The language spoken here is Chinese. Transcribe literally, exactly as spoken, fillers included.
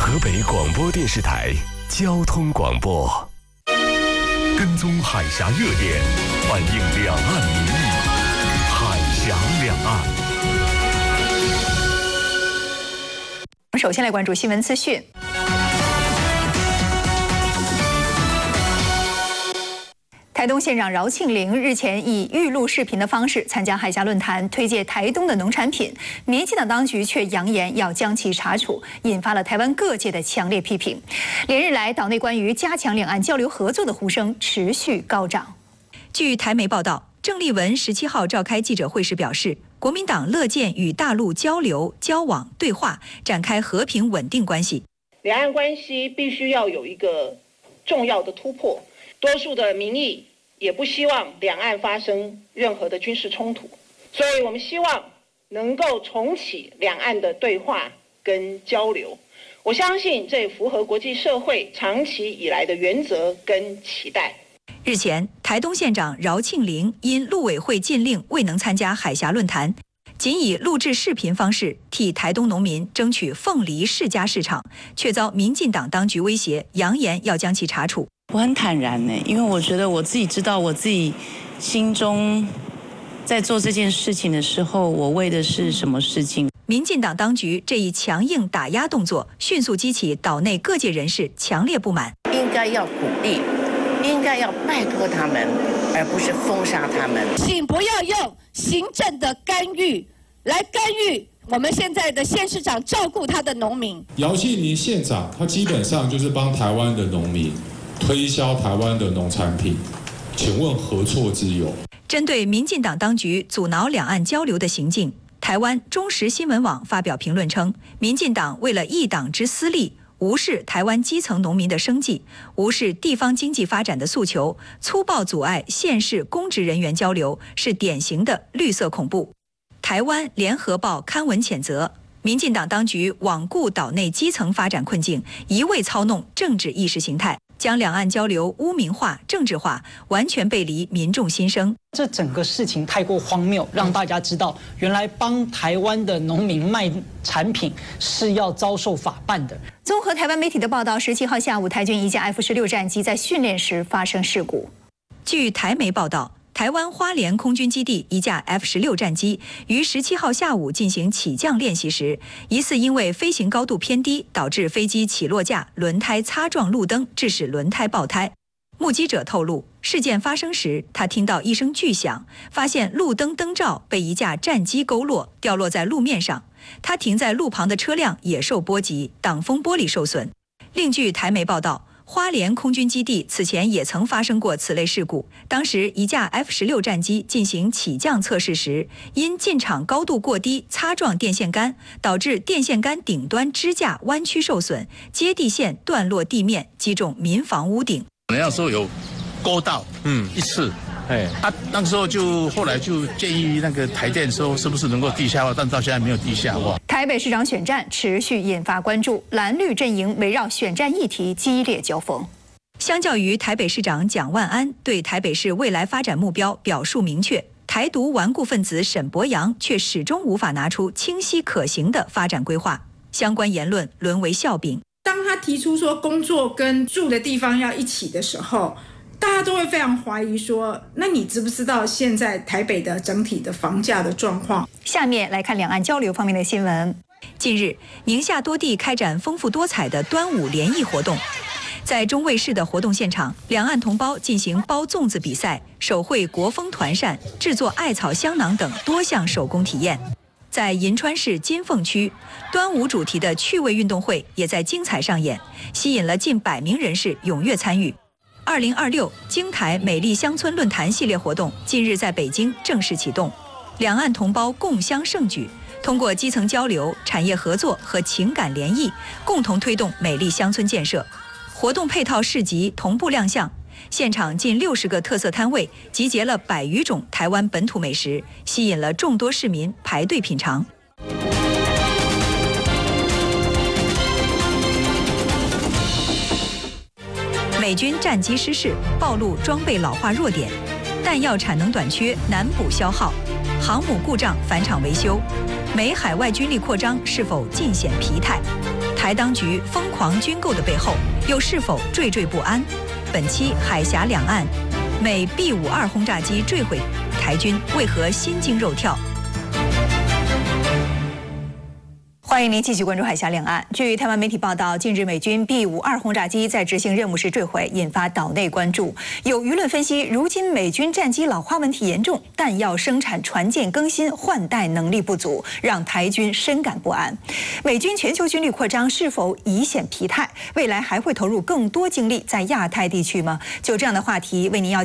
河北广播电视台交通广播，跟踪海峡热点，反映两岸民意，海峡两岸。 我们首先来关注新闻资讯。台东县长饶庆铃日前以预录视频的方式参加海峡论坛，推介台东的农产品，民进党当局却扬言要将其查处，引发了台湾各界的强烈批评。连日来，岛内关于加强两岸交流合作的呼声持续高涨。据台媒报道，郑丽文十七号召开记者会时表示，国民党乐见与大陆交流、交往、对话，展开和平稳定关系。 两岸关系必须要有一个重要的突破，多数的民意也不希望两岸发生任何的军事冲突，所以我们希望能够重启两岸的对话跟交流。我相信这符合国际社会长期以来的原则跟期待。 日前，台东县长饶庆铃因陆委会禁令未能参加海峡论坛，仅以录制视频方式替台东农民争取凤梨世家市场，却遭民进党当局威胁，扬言要将其查处。 我很坦然呢，因为我觉得我自己知道我自己心中在做这件事情的时候，我为的是什么事情。 民进党当局这一强硬打压动作，迅速激起岛内各界人士强烈不满。 应该要鼓励，应该要拜托他们，而不是封杀他们。 请不要用行政的干预来干预我们现在的县市长照顾他的农民。 饶庆铃县长他基本上就是帮台湾的农民推销台湾的农产品，请问何错之有？ 针对民进党当局阻挠两岸交流的行径，台湾中时新闻网发表评论称，民进党为了一党之私利，无视台湾基层农民的生计，无视地方经济发展的诉求，粗暴阻碍县市公职人员交流，是典型的绿色恐怖。台湾联合报刊文谴责，民进党当局罔顾岛内基层发展困境，一味操弄政治意识形态，将两岸交流污名化、政治化，完全背离民众心声。 这整个事情太过荒谬，让大家知道，原来帮台湾的农民卖产品是要遭受法办的。 综合台湾媒体的报道，十七号下午，台军一架 F 十六战机在训练时发生事故。据台媒报道，台湾花莲空军基地一架 F 十六战机于十七号下午进行起降练习时，疑似因为飞行高度偏低，导致飞机起落架轮胎擦撞路灯，致使轮胎爆胎。目击者透露，事件发生时，他听到一声巨响，发现路灯灯罩被一架战机勾落，掉落在路面上。他停在路旁的车辆也受波及，挡风玻璃受损。另据台媒报道，花莲空军基地此前也曾发生过此类事故，当时一架 F 十六战机进行起降测试时，因进场高度过低擦撞电线杆，导致电线杆顶端支架弯曲受损，接地线断落地面，击中民房屋顶。 那时候有勾到，嗯，一次，哎，他那时候就后来就建议那个台电说是不是能够地下化，但到现在没有地下化。 台北市长选战持续引发关注，蓝绿阵营围绕选战议题激烈交锋。相较于台北市长蒋万安对台北市未来发展目标表述明确，台独顽固分子沈伯洋却始终无法拿出清晰可行的发展规划，相关言论沦为笑柄。 当他提出说工作跟住的地方要一起的时候，大家都会非常怀疑说，那你知不知道现在台北的整体的房价的状况？ 下面来看两岸交流方面的新闻。近日，宁夏多地开展丰富多彩的端午联谊活动。在中卫市的活动现场，两岸同胞进行包粽子比赛、手绘国风团扇、制作艾草香囊等多项手工体验。在银川市金凤区，端午主题的趣味运动会也在精彩上演，吸引了近百名人士踊跃参与。二零二六京台美丽乡村论坛系列活动近日在北京正式启动，两岸同胞共襄盛举，通过基层交流、产业合作和情感联谊，共同推动美丽乡村建设。活动配套市集同步亮相，现场近六十个特色摊位集结了百余种台湾本土美食，吸引了众多市民排队品尝。美军战机失事，暴露装备老化弱点，弹药产能短缺难补消耗，航母故障返场维修。 美海外军力扩张是否尽显疲态？台当局疯狂军购的背后，又是否惴惴不安？本期海峡两岸，美 B 五二轰炸机坠毁，台军为何心惊肉跳？欢迎您继续关注海峡两岸。据台湾媒体报道，近日美军 B 五二轰炸机在执行任务时坠毁，引发岛内关注。有舆论分析，如今美军战机老化问题严重，弹药生产船舰更新换代能力不足，让台军深感不安。美军全球军力扩张是否已显疲态？未来还会投入更多精力在亚太地区吗？就这样的话题，为您要。